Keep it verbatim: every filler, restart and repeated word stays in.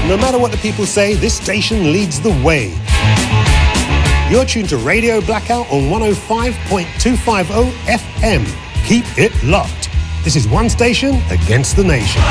No matter what the people say, this station leads the way. You're tuned to Radio Blackout on one oh five point two five oh F M. Keep it locked. This is One Station Against the Nation.